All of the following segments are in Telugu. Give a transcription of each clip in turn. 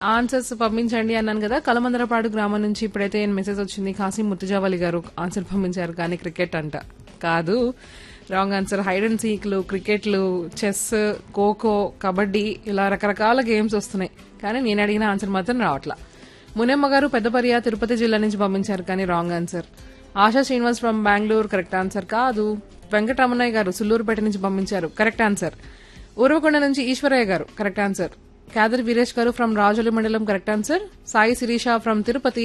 ఆన్సర్స్ పంపించండి అన్నాను కదా. కలమందరపాడు గ్రామం నుంచి ఇప్పుడైతే మెసేజ్ వచ్చింది. కాసిం ముత్తుజావలి గారు ఆన్సర్ పంపించారు, కానీ క్రికెట్ అంట. కాదు, wrong answer. Hide and సీక్లు, క్రికెట్లు, chess, kho kho, kabaddi ఇలా రకరకాల గేమ్స్ వస్తున్నాయి, కానీ నేను అడిగిన ఆన్సర్ మాత్రం రావట్లా. మునెమ్మ గారు పెద్దపర్య తిరుపతి జిల్లా నుంచి పంపించారు, కానీ wrong answer. ASHA Srinivas from Bengaluru correct answer కాదు. వెంకటరమణయ్య గారు సుల్లూరుపేట నుంచి పంపించారు, కరెక్ట్ ఆన్సర్. ఉరవకొండ నుంచి ఈశ్వరయ్య గారు కరెక్ట్ ఆన్సర్. కాదర్ వీరేష్ గారు ఫ్రమ్ రాజోలి మండలం correct answer. Sai Sirisha from Tirupati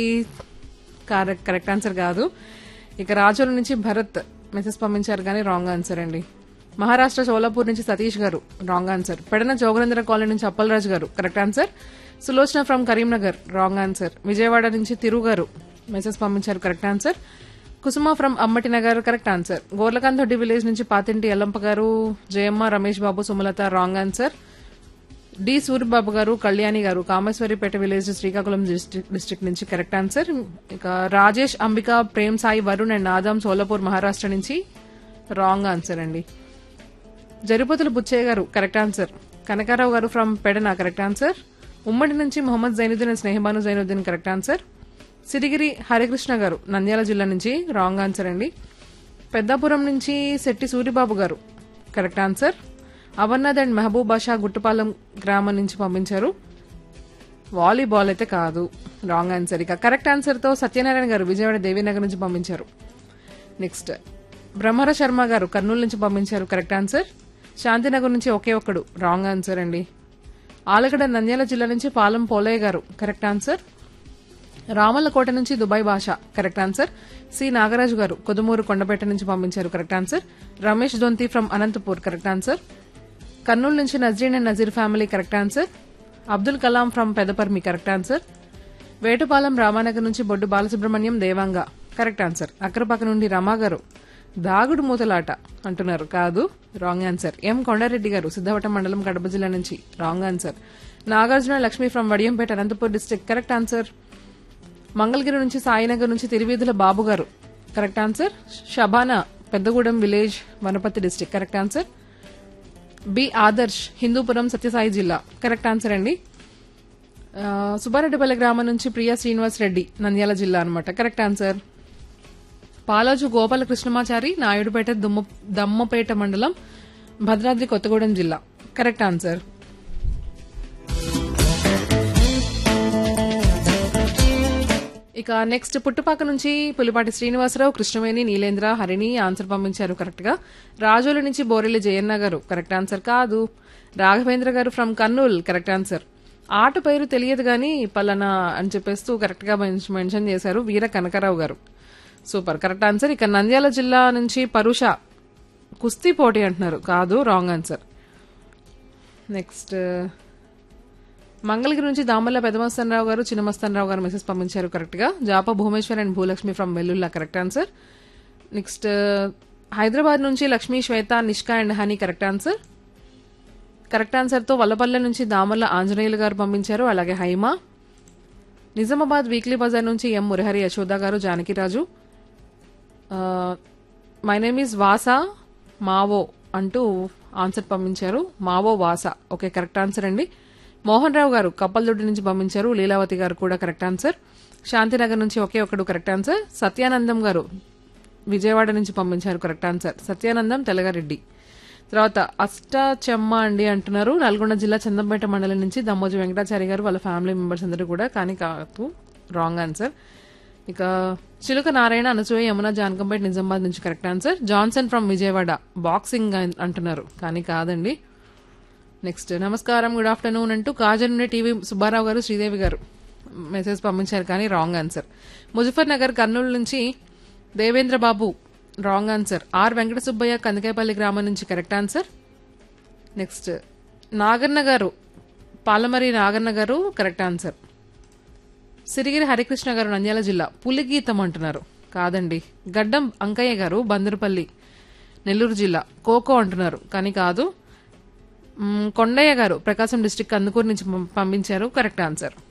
correct answer కాదు. ఇక రాజోలి నుంచి భరత్ మెసేజ్ పంపించారు, కానీ రాంగ్ ఆన్సర్ అండి. మహారాష్ట్ర సోలాపూర్ నుంచి సతీష్ గారు wrong answer. Pedana Jogarendra colony నుంచి అప్పలరాజు గారు correct answer. Sulochana from Karimnagar wrong answer. Vijayawada నుంచి తిరు గారు మెసేజ్ పంపించారు, correct answer. Kusum from అమ్మటి Nagar correct answer. గోర్లకాంతొడ్డి village నుంచి పాతింటి ఎల్లంప గారు, Jayamma, Ramesh Babu, Sumalatha wrong answer. D Suryababu గారు, కళ్యాణి గారు కామేశ్వరిపేట విలేజ్ శ్రీకాకుళం డిస్ట్రిక్ట్ నుంచి కరెక్ట్ ఆన్సర్. ఇక రాజేష్, అంబిక, ప్రేమ్ సాయి, వరుణ్ అండ్ ఆదాం సోలాపూర్ మహారాష్ట్ర నుంచి రాంగ్ ఆన్సర్ అండి. జరిపోతుల బుచ్చయ్య గారు కరెక్ట్ ఆన్సర్. కనకారావు గారు ఫ్రమ్ పెడన కరెక్ట్ ఆన్సర్. ఉమ్మడి నుంచి Mohammed Zainuddin and Sneha Banu Zainuddin correct answer. Sirigiri Harikrishna గారు నంద్యాల జిల్లా నుంచి రాంగ్ ఆన్సర్ అండి. పెద్దాపురం నుంచి శెట్టి సూరిబాబు గారు correct answer. Amarnath and Mahabub బాషా గుట్టుపాలెం గ్రామం నుంచి పంపించారు. వాలీబాల్ అయితే కాదు, రాంగ్ ఆన్సర్. ఇక కరెక్ట్ ఆన్సర్ తో సత్యనారాయణ గారు విజయవాడ దేవీనగర్ నుంచి పంపించారు. నెక్స్ట్ బ్రహ్మర శర్మ గారు కర్నూలు నుంచి పంపించారు, కరెక్ట్ ఆన్సర్. శాంతినగర్ నుంచి ఒకే ఒక్కడు రాంగ్ ఆన్సర్ అండి. ఆలగడ్డ నంద్యాల జిల్లా నుంచి పాలెం పోలయ్య గారు కరెక్ట్ ఆన్సర్. రామల్లకోట నుంచి దుబాయ్ భాష కరెక్ట్ ఆన్సర్. సి నాగరాజు గారు కొదుమూరు కొండపేట నుంచి పంపించారు, correct answer. Ramesh Donthi from Anantapur correct answer. Kurnool నుంచి Nazreen and Nazir family correct answer. Abdul Kalam from Pedaparmi correct answer. Vetupalem Ramanagar నుంచి బొడ్డు బాలసుబ్రహ్మణ్యం దేవాంగ కరెక్ట్ ఆన్సర్. అక్కరపాక నుండి రమా గారు దాగుడు మూతలాట అంటున్నారు, కాదు, రాంగ్ ఆన్సర్. ఎం కొండారెడ్డి గారు సిద్ధవటం మండలం కడప జిల్లా నుంచి wrong answer. Nagarjuna Lakshmi from Vadiyampeta Anantapur district correct answer. Mangalagiri నుంచి సాయినగర్ నుంచి తిరువీధుల బాబు గారు correct answer. Shabana Peddagudem village Wanaparthy district correct answer. B Adarsh Hindupuram Sathya Sai జిల్లా కరెక్ట్ ఆన్సర్ అండి. సుబ్బారెడ్డిపల్లి గ్రామం నుంచి ప్రియా శ్రీనివాస్ రెడ్డి నంద్యాల జిల్లా అనమాట, కరెక్ట్ ఆన్సర్. పాలాజు గోపాల కృష్ణమాచారి నాయుడుపేట దమ్మపేట మండలం భద్రాద్రి కొత్తగూడెం జిల్లా కరెక్ట్ ఆన్సర్. ఇక నెక్స్ట్ పుట్టుపాక నుంచి పులిపాటి శ్రీనివాసరావు, కృష్ణవేణి, నీలేంద్ర, హరిణి ఆన్సర్ పంపించారు కరెక్ట్ గా. రాజోలు నుంచి బోరెల్లి జయన్న గారు కరెక్ట్ ఆన్సర్ కాదు. రాఘవేంద్ర గారు ఫ్రమ్ కర్నూల్ కరెక్ట్ ఆన్సర్. ఆట పేరు తెలియదు గాని పలానా అని చెప్పేస్తూ కరెక్ట్ గా మెన్షన్ చేశారు వీర కనకరావు గారు, సూపర్, కరెక్ట్ ఆన్సర్. ఇక నంద్యాల జిల్లా నుంచి పరుష కుస్తీ పోటీ అంటున్నారు, కాదు, రాంగ్ ఆన్సర్. నెక్స్ట్ మంగళగిరి నుంచి దామల్ల పెదమస్తనరావు గారు, చిన్నమస్తనరావు గారు మెసేజ్ పంపించారు కరెక్ట్ గా. జాప Bhumeshwar and Bhulakshmi from Vellulla correct answer. Next Hyderabad నుంచి లక్ష్మీ, శ్వేత, Nishka and honey correct answer. Correct answer తో వల్లపల్లె నుంచి దామల్ల ఆంజనేయులు గారు పంపించారు, అలాగే హైమా. నిజామాబాద్ వీక్లీ బజార్ నుంచి ఎం మురహరి, యశోద గారు, Janakiraju. My name is వాసా Mao అంటూ ఆన్సర్ పంపించారు, మావో వాసా, ఓకే, కరెక్ట్ ఆన్సర్ అండి. మోహన్ రావు గారు కప్పలదొడ్డి నుంచి పంపించారు, లీలావతి గారు కూడా కరెక్ట్ ఆన్సర్. శాంతినగర్ నుంచి ఒకే ఒకడు కరెక్ట్ ఆన్సర్. సత్యానందం గారు విజయవాడ నుంచి పంపించారు, కరెక్ట్ ఆన్సర్. సత్యానందం తెలగారెడ్డి. తర్వాత అష్టాచెమ్మ అండి అంటున్నారు, నల్గొండ జిల్లా చందంపేట మండలం నుంచి దమ్మోజు వెంకటాచారి గారు వాళ్ళ ఫ్యామిలీ మెంబర్స్ అందరూ కూడా, కానీ కాదు, రాంగ్ ఆన్సర్. ఇక చిలుక నారాయణ, అనసూయ, యమున, జానకంపేట నిజామాబాద్ నుంచి correct answer. Johnson from Vijayawada boxing అంటున్నారు, కానీ కాదండి. నెక్స్ట్ నమస్కారం, గుడ్ ఆఫ్టర్నూన్ అంటూ కాజన్ నుండి టీవీ సుబ్బారావు గారు, శ్రీదేవి గారు మెసేజ్ పంపించారు, కానీ రాంగ్ ఆన్సర్. ముజఫర్ నగర్ కర్నూలు నుంచి దేవేంద్ర బాబు wrong answer. Are Venkata Subbaiah Kandikayapalli గ్రామం నుంచి కరెక్ట్ ఆన్సర్. నెక్స్ట్ నాగన్న గారు, పాలమరి నాగన్న గారు కరెక్ట్ ఆన్సర్. సిరిగిరి హరికృష్ణ గారు నంద్యాల జిల్లా పులిగీతం అంటున్నారు, కాదండి. గడ్డం అంకయ్య గారు బందరుపల్లి నెల్లూరు జిల్లా కోకో అంటున్నారు, కానీ కాదు. కొండయ్య గారు ప్రకాశం డిస్టిక్ కందుకూరు నుంచి పంపించారు, కరెక్ట్ ఆన్సర్.